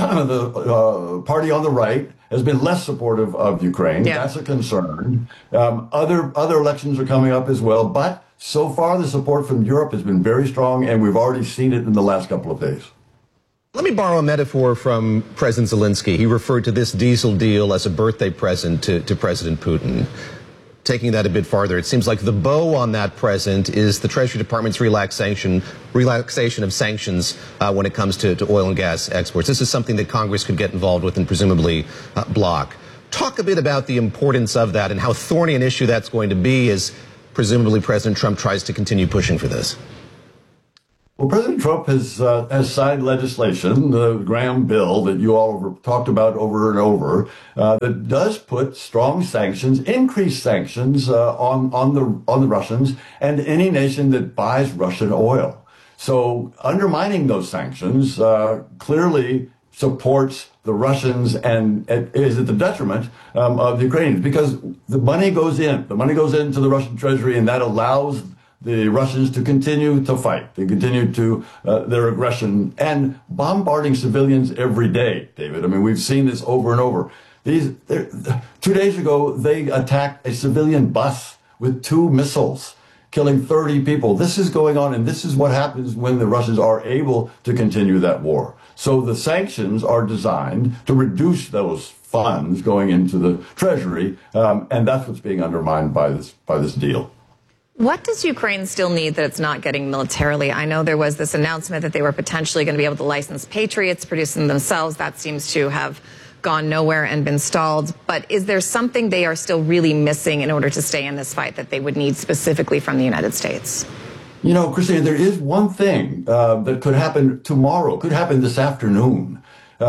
the party on the right, has been less supportive of Ukraine. Yeah. That's a concern. Other elections are coming up as well, but so far the support from Europe has been very strong, and we've already seen it in the last couple of days. Let me borrow a metaphor from President Zelensky. He referred to this diesel deal as a birthday present to President Putin. Taking that a bit farther, it seems like the bow on that present is the Treasury Department's relaxation of sanctions when it comes to oil and gas exports. This is something that Congress could get involved with and presumably block. Talk a bit about the importance of that and how thorny an issue that's going to be as presumably President Trump tries to continue pushing for this. Well, President Trump has signed legislation, the Graham bill that you all have talked about over and over, that does put strong sanctions, increased sanctions on the Russians and any nation that buys Russian oil. So undermining those sanctions clearly supports the Russians and is at the detriment of the Ukrainians, because the money goes into the Russian treasury, and that allows the Russians to continue to fight. They continue to their aggression and bombarding civilians every day, David. I mean, we've seen this over and over. 2 days ago, they attacked a civilian bus with 2 missiles, killing 30 people. This is going on, and this is what happens when the Russians are able to continue that war. So the sanctions are designed to reduce those funds going into the treasury, and that's what's being undermined by this deal. What does Ukraine still need that it's not getting militarily? I know there was this announcement that they were potentially going to be able to license Patriots, produce them themselves. That seems to have gone nowhere and been stalled. But is there something they are still really missing in order to stay in this fight that they would need specifically from the United States? You know, Christina, there is one thing that could happen tomorrow, could happen this afternoon.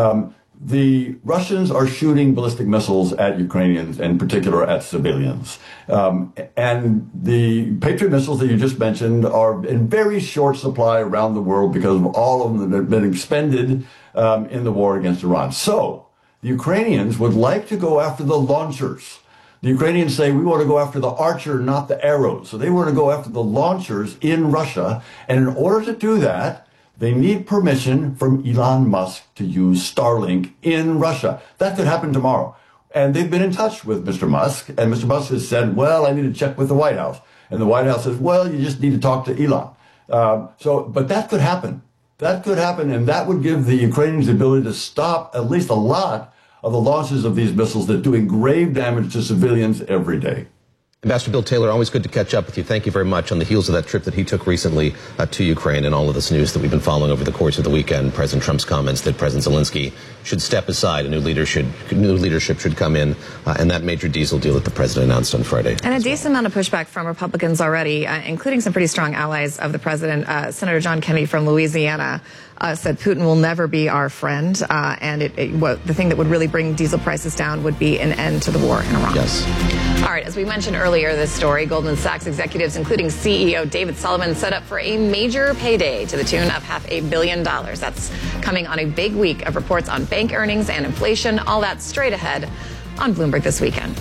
The Russians are shooting ballistic missiles at Ukrainians, in particular at civilians. And the Patriot missiles that you just mentioned are in very short supply around the world because of all of them that have been expended in the war against Iran. So the Ukrainians would like to go after the launchers. The Ukrainians say, we want to go after the Archer, not the arrows. So they want to go after the launchers in Russia. And in order to do that, they need permission from Elon Musk to use Starlink in Russia. That could happen tomorrow. And they've been in touch with Mr. Musk. And Mr. Musk has said, well, I need to check with the White House. And the White House says, well, you just need to talk to Elon. But that could happen. That could happen. And that would give the Ukrainians the ability to stop at least a lot of the launches of these missiles that are doing grave damage to civilians every day. Ambassador Bill Taylor, always good to catch up with you. Thank you very much. On the heels of that trip that he took recently to Ukraine and all of this news that we've been following over the course of the weekend, President Trump's comments that President Zelensky should step aside, a new leadership should come in, and that major diesel deal that the president announced on Friday. And a decent amount of pushback from Republicans already, including some pretty strong allies of the president. Senator John Kennedy from Louisiana said Putin will never be our friend, and the thing that would really bring diesel prices down would be an end to the war in Iran. Yes. All right, as we mentioned earlier this story, Goldman Sachs executives, including CEO David Sullivan, set up for a major payday to the tune of $500 million. That's coming on a big week of reports on bank earnings and inflation. All that straight ahead on Bloomberg This Weekend.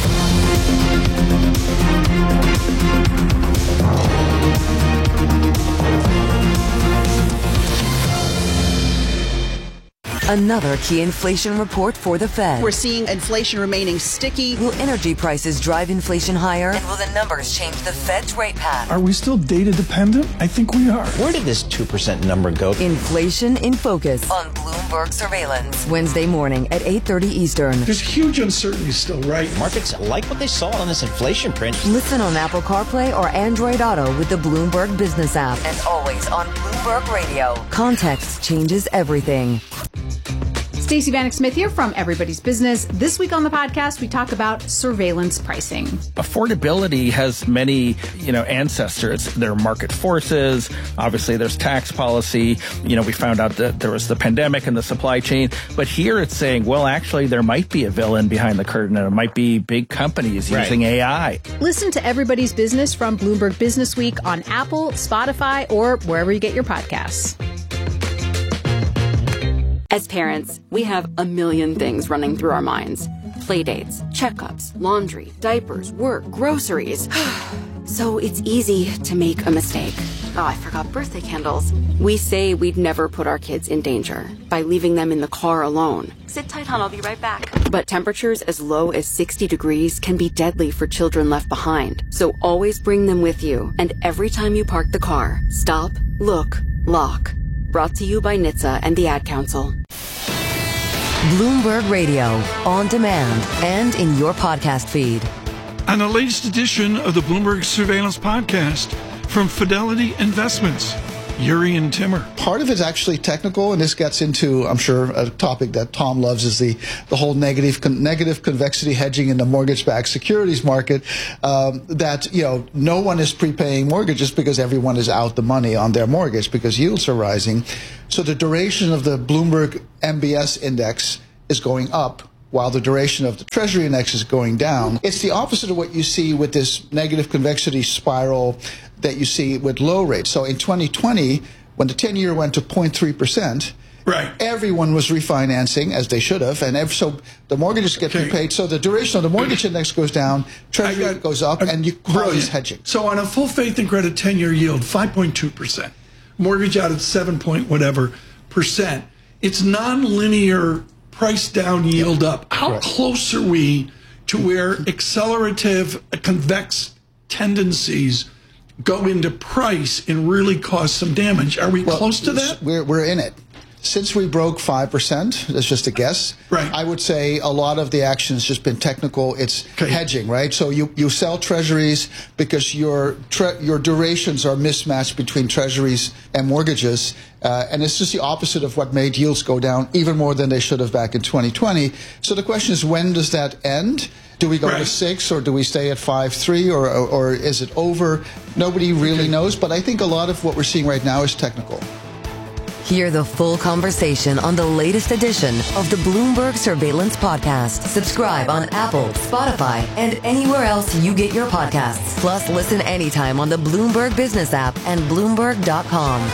Another key inflation report for the Fed. We're seeing inflation remaining sticky. Will energy prices drive inflation higher? And will the numbers change the Fed's rate path? Are we still data dependent? I think we are. Where did this 2% number go? Inflation in Focus on Bloomberg Surveillance. Wednesday morning at 8:30 Eastern. There's huge uncertainty still, right? Markets like what they saw on this inflation print. Listen on Apple CarPlay or Android Auto with the Bloomberg Business app. And always on Bloomberg Radio. Context changes everything. Stacey Vanek Smith here from Everybody's Business. This week on the podcast, we talk about surveillance pricing. Affordability has many, ancestors. There are market forces. Obviously, there's tax policy. We found out that there was the pandemic and the supply chain. But here it's saying, well, actually, there might be a villain behind the curtain, and it might be big companies using AI. Listen to Everybody's Business from Bloomberg Business Week on Apple, Spotify, or wherever you get your podcasts. As parents, we have a million things running through our minds. Playdates, checkups, laundry, diapers, work, groceries. So it's easy to make a mistake. Oh, I forgot birthday candles. We say we'd never put our kids in danger by leaving them in the car alone. Sit tight, hon, I'll be right back. But temperatures as low as 60 degrees can be deadly for children left behind. So always bring them with you. And every time you park the car, stop, look, lock. Brought to you by NHTSA and the Ad Council. Bloomberg Radio, on demand and in your podcast feed. On the latest edition of the Bloomberg Surveillance Podcast from Fidelity Investments, Yuri and Timmer. Part of it's actually technical, and this gets into, I'm sure, a topic that Tom loves, is the whole negative convexity hedging in the mortgage-backed securities market. That, no one is prepaying mortgages because everyone is out the money on their mortgage because yields are rising. So the duration of the Bloomberg MBS index is going up, while the duration of the Treasury index is going down. It's the opposite of what you see with this negative convexity spiral that you see with low rates. So in 2020, when the 10-year went to 0.3%, right, everyone was refinancing, as they should have, and so the mortgages get repaid. So the duration of the mortgage index goes down, Treasury goes up, and you cause hedging. So on a full faith and credit 10-year yield, 5.2%. Mortgage out at 7 point whatever %. It's non-linear price down, yield up. How close are we to where accelerative convex tendencies go into price and really cause some damage? Are we close to that? We're in it. Since we broke 5%, that's just a guess. Right. I would say a lot of the action has just been technical. It's hedging, right? So you sell treasuries because your durations are mismatched between treasuries and mortgages. And it's just the opposite of what made yields go down even more than they should have back in 2020. So the question is, when does that end? Do we go to 6, or do we stay at 5.3, or is it over? Nobody really knows. But I think a lot of what we're seeing right now is technical. Hear the full conversation on the latest edition of the Bloomberg Surveillance Podcast. Subscribe on Apple, Spotify, and anywhere else you get your podcasts. Plus, listen anytime on the Bloomberg Business app and Bloomberg.com.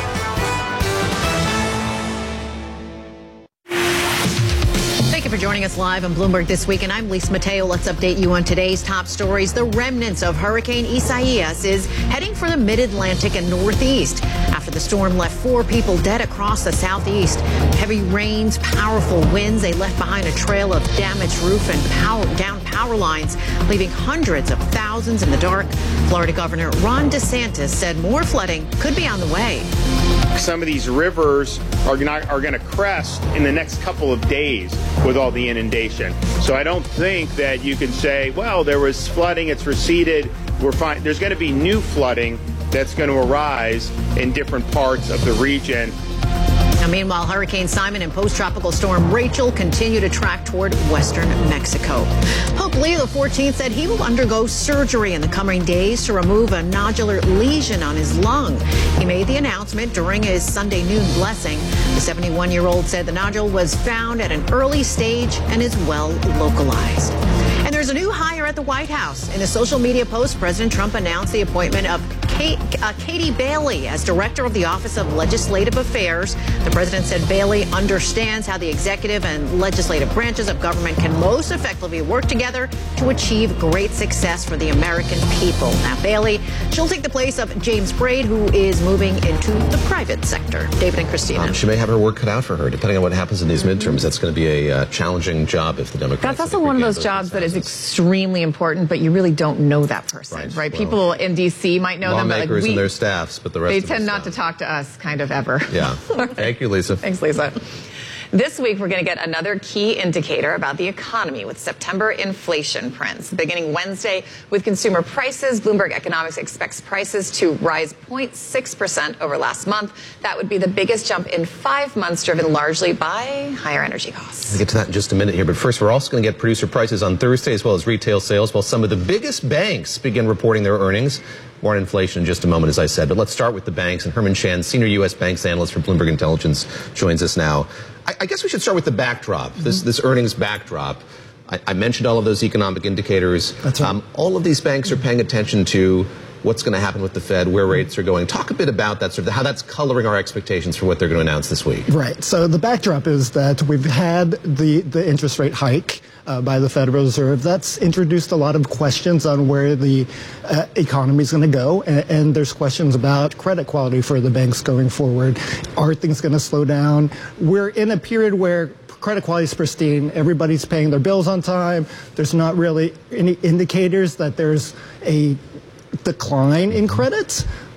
Thank you for joining us live on Bloomberg This Week, and I'm Lisa Mateo. Let's update you on today's top stories. The remnants of Hurricane Isaias is heading for the mid-Atlantic and Northeast after the storm left 4 people dead across the Southeast. Heavy rains, powerful winds, they left behind a trail of damaged roof and down power lines, leaving hundreds of thousands in the dark. Florida Governor Ron DeSantis said more flooding could be on the way. Some of these rivers are going to crest in the next couple of days with all the inundation. So I don't think that you can say, well, there was flooding, it's receded, we're fine. There's going to be new flooding that's going to arise in different parts of the region. Now, meanwhile, Hurricane Simon and post-tropical storm Rachel continue to track toward western Mexico. Pope Leo XIV said he will undergo surgery in the coming days to remove a nodular lesion on his lung. He made the announcement during his Sunday noon blessing. The 71-year-old said the nodule was found at an early stage and is well localized. And there's a new hire at the White House. In a social media post, President Trump announced the appointment of Katie Bailey as Director of the Office of Legislative Affairs. The president said Bailey understands how the executive and legislative branches of government can most effectively work together to achieve great success for the American people. Now, Bailey, she'll take the place of James Braid, who is moving into the private sector. David and Christina. She may have her work cut out for her, depending on what happens in these midterms. That's going to be a challenging job if the Democrats... That's also one of those jobs that is extremely important, but you really don't know that person, right? Well, people in D.C. might know them, but and their staffs, but the rest they of tend not to talk to us kind of ever. Yeah. Thank you, Lisa. Thanks, Lisa. This week, we're going to get another key indicator about the economy with September inflation prints. Beginning Wednesday with consumer prices, Bloomberg Economics expects prices to rise 0.6% over last month. That would be the biggest jump in 5 months, driven largely by higher energy costs. We'll get to that in just a minute here, but first, we're also going to get producer prices on Thursday, as well as retail sales, while some of the biggest banks begin reporting their earnings. More on inflation in just a moment, as I said. But let's start with the banks. And Herman Chan, senior U.S. banks analyst for Bloomberg Intelligence, joins us now. I guess we should start with the backdrop, this earnings backdrop. I mentioned all of those economic indicators. That's right. All of these banks are paying attention to what's going to happen with the Fed, where rates are going. Talk a bit about that, sort of how that's coloring our expectations for what they're going to announce this week. Right. So the backdrop is that we've had the interest rate hike by the Federal Reserve. That's introduced a lot of questions on where the economy is going to go, and there's questions about credit quality for the banks going forward. Are things going to slow down? We're in a period where credit quality is pristine. Everybody's paying their bills on time. There's not really any indicators that there's a decline in credits.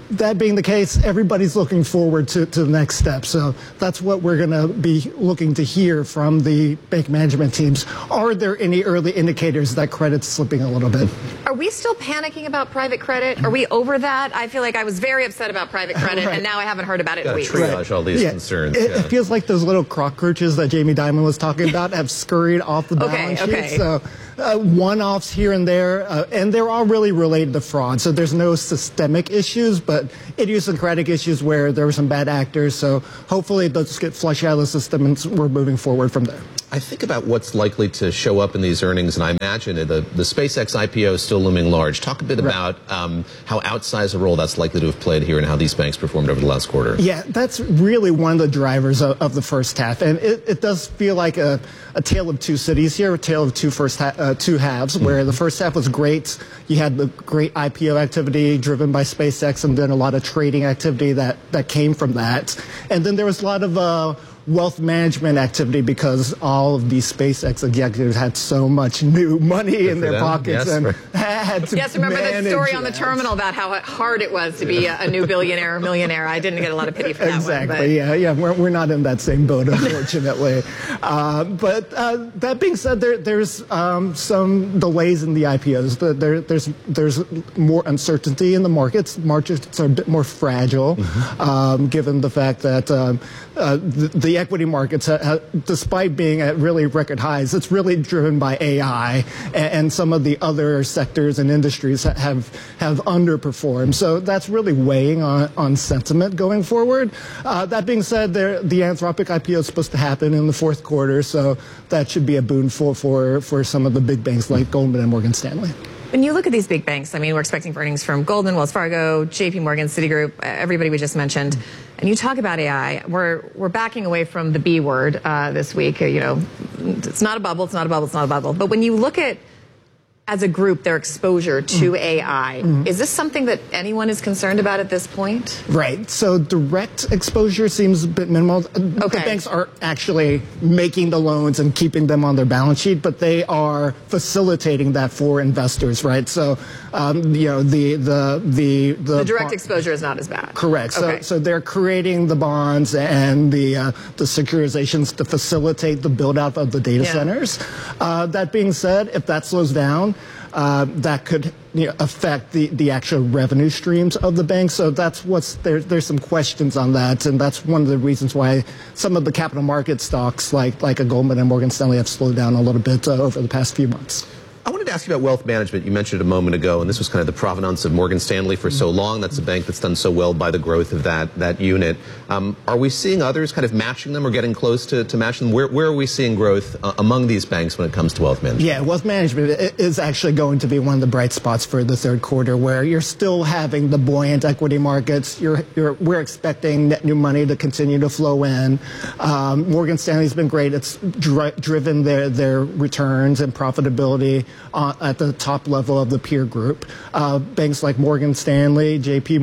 that being the case, everybody's looking forward to the next step. So that's what we're going to be looking to hear from the bank management teams. Are there any early indicators that credit's slipping a little bit? Are we still panicking about private credit? Are we over that? I feel like I was very upset about private credit, and now I haven't heard about it in weeks. Triage all these concerns. It feels like those little cockroaches that Jamie Dimon was talking about have scurried off the balance sheet. So one-offs here and there, and they're all really related to fraud. So there's no systemic issues, but idiosyncratic issues where there were some bad actors. So hopefully those get flushed out of the system and we're moving forward from there. I think about what's likely to show up in these earnings, and I imagine the SpaceX IPO is still looming large. Talk a bit about how outsized a role that's likely to have played here and how these banks performed over the last quarter. Yeah, that's really one of the drivers of the first half. And it does feel like a tale of two cities here, a tale of two halves, where the first half was great. You had the great IPO activity driven by SpaceX and then a lot of trading activity that came from that. And then there was a lot of wealth management activity because all of these SpaceX executives had so much new money in their pockets and had to remember the story on the that. terminal about how hard it was to be a new billionaire or millionaire. I didn't get a lot of pity for that Exactly, one. We're not in that same boat, unfortunately. But that being said, there's some delays in the IPOs. There's more uncertainty in the markets. Markets are a bit more fragile, given the fact that the equity markets, despite being at really record highs, it's really driven by AI, and some of the other sectors and industries have underperformed. So that's really weighing on sentiment going forward. That being said, the Anthropic IPO is supposed to happen in the fourth quarter, so that should be a boon for some of the big banks like Goldman and Morgan Stanley. When you look at these big banks, I mean, we're expecting earnings from Goldman, Wells Fargo, JP Morgan, Citigroup, everybody we just mentioned. And you talk about AI, we're backing away from the B word this week. It's not a bubble, it's not a bubble, it's not a bubble. But when you look at, as a group, their exposure to AI, is this something that anyone is concerned about at this point? Right. So direct exposure seems a bit minimal. The banks are actually making the loans and keeping them on their balance sheet, but they are facilitating that for investors, right? So, the direct exposure is not as bad. Correct. So they're creating the bonds and the securitizations to facilitate the build out of the data centers. That being said, if that slows down, that could affect the actual revenue streams of the bank. So that's there's some questions on that, and that's one of the reasons why some of the capital market stocks like a Goldman and Morgan Stanley have slowed down a little bit over the past few months. I wanted to ask you about wealth management. You mentioned it a moment ago, and this was kind of the provenance of Morgan Stanley for so long. That's a bank that's done so well by the growth of that unit. Are we seeing others kind of matching them or getting close to matching them? Where are we seeing growth among these banks when it comes to wealth management? Yeah, wealth management is actually going to be one of the bright spots for the third quarter, where you're still having the buoyant equity markets. We're expecting net new money to continue to flow in. Morgan Stanley's been great. It's driven their returns and profitability at the top level of the peer group. Banks like Morgan Stanley, JP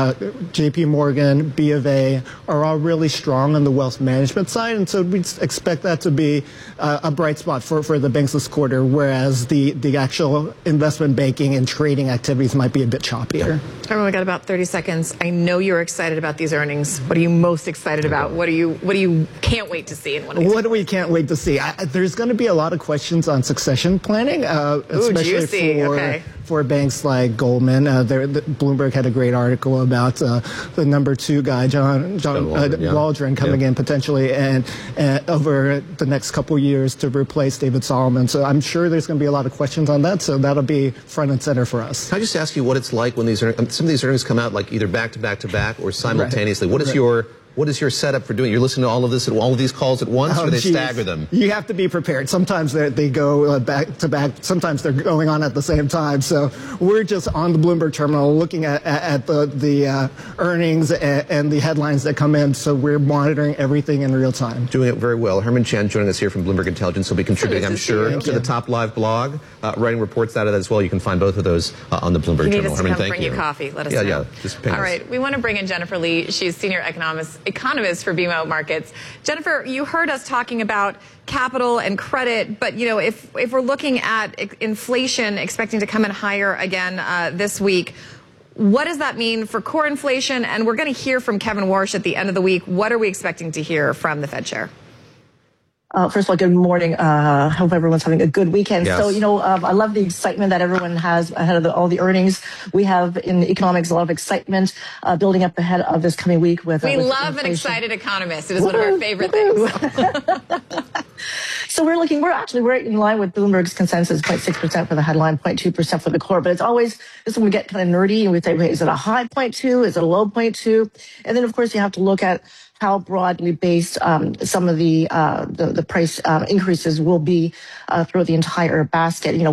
Morgan, B of A are all really strong on the wealth management side, and so we expect that to be a bright spot for the banks this quarter, whereas the actual investment banking and trading activities might be a bit choppier. Everyone, we got about 30 seconds. I know you're excited about these earnings. What are you most excited about? What do you can't wait to see in one of these? What do we can't wait to see? There's going to be a lot of questions on succession planning. Especially for banks like Goldman. Bloomberg had a great article about the number 2 guy, John Waldron, coming in potentially and over the next couple years to replace David Solomon. So I'm sure there's going to be a lot of questions on that. So that'll be front and center for us. Can I just ask you what it's like when some of these earnings come out like either back to back to back or simultaneously? Right. What is your setup for doing? You're listening to all of these calls at once, or they stagger them? You have to be prepared. Sometimes they go back to back. Sometimes they're going on at the same time. So we're just on the Bloomberg terminal looking at the earnings and the headlines that come in. So we're monitoring everything in real time. Doing it very well. Herman Chen joining us here from Bloomberg Intelligence will be contributing, I'm sure, to the Top Live blog, writing reports out of that as well. You can find both of those on the Bloomberg terminal. Herman, thank you. Bring you coffee. Let us know. Yeah. Just ping us. All right. We want to bring in Jennifer Lee. She's senior economist for BMO Markets. Jennifer, you heard us talking about capital and credit, but if we're looking at inflation expecting to come in higher again this week, What does that mean for core inflation? And we're going to hear from Kevin Warsh at the end of the week. What are we expecting to hear from the Fed chair? First of all, good morning. Hope everyone's having a good weekend. Yes. So, I love the excitement that everyone has ahead of all the earnings. We have in economics a lot of excitement building up ahead of this coming week. With love inflation. an excited economist. It is one of our favorite things. So we're in line with Bloomberg's consensus, 0.6% for the headline, 0.2% for the core. But it's always this when we get kind of nerdy and we say, wait, is it a high 0.2? Is it a low 0.2? And then of course you have to look at how broadly based some of the price increases will be throughout the entire basket.